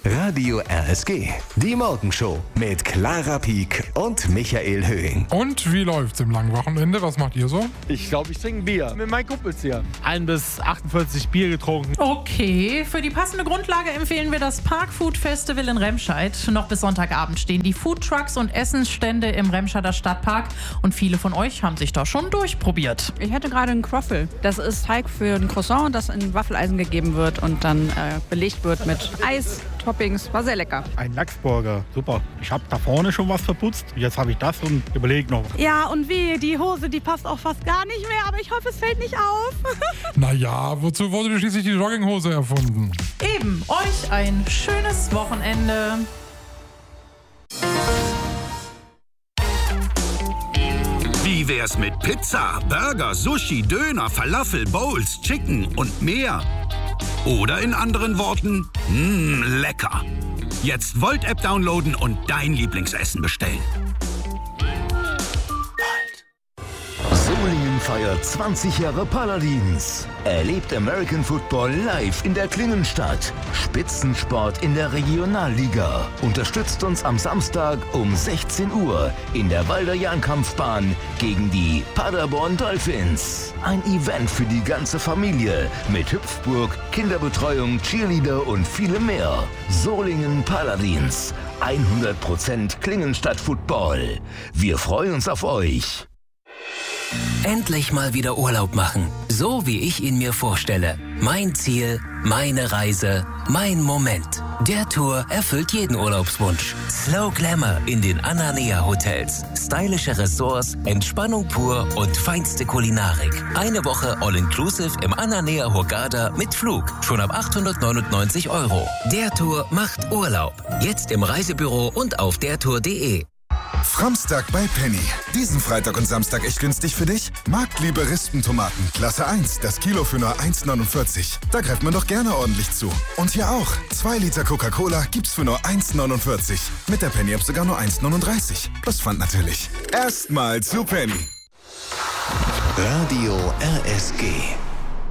Radio RSG. Die Morgenshow mit Clara Pieck und Michael Höhing. Und wie läuft's im langen Wochenende? Was macht ihr so? Ich glaube, ich trinke Bier mit meinen Kumpels hier. 1 bis 48 Bier getrunken. Okay, für die passende Grundlage empfehlen wir das Parkfood Festival in Remscheid. Noch bis Sonntagabend stehen die Foodtrucks und Essensstände im Remscheider Stadtpark und viele von euch haben sich da schon durchprobiert. Ich hätte gerade einen Croffle. Das ist Teig für ein Croissant, das in Waffeleisen gegeben wird und dann belegt wird mit Eis, Toppings. War sehr lecker. Ein Lachsburger, super. Ich habe da vorne schon was verputzt. Jetzt habe ich das und überlege noch. Ja, und wie, die Hose, die passt auch fast gar nicht mehr, aber ich hoffe, es fällt nicht auf. Naja, wozu wurde schließlich die Jogginghose erfunden? Eben, euch ein schönes Wochenende. Wie wär's mit Pizza, Burger, Sushi, Döner, Falafel, Bowls, Chicken und mehr? Oder in anderen Worten, lecker. Jetzt Volt-App downloaden und dein Lieblingsessen bestellen. Solingen feiert 20 Jahre Paladins. Erlebt American Football live in der Klingenstadt. Spitzensport in der Regionalliga. Unterstützt uns am Samstag um 16 Uhr in der Walder Jahnkampfbahn gegen die Paderborn Dolphins. Ein Event für die ganze Familie mit Hüpfburg, Kinderbetreuung, Cheerleader und viele mehr. Solingen Paladins. 100% Klingenstadt Football. Wir freuen uns auf euch. Endlich mal wieder Urlaub machen, so wie ich ihn mir vorstelle. Mein Ziel, meine Reise, mein Moment. Der Tour erfüllt jeden Urlaubswunsch. Slow Glamour in den Ananea Hotels. Stylische Ressorts, Entspannung pur und feinste Kulinarik. Eine Woche All-Inclusive im Ananea Hurghada mit Flug. Schon ab 899 €. Der Tour macht Urlaub. Jetzt im Reisebüro und auf dertour.de. Framstag bei Penny. Diesen Freitag und Samstag echt günstig für dich? Marktliebe Rispentomaten, Klasse 1, das Kilo für nur 1,49. Da greift man doch gerne ordentlich zu. Und hier auch, 2 Liter Coca-Cola gibt's für nur 1,49. Mit der Penny-App sogar nur 1,39. Plus Pfand natürlich. Erstmal zu Penny. Radio RSG.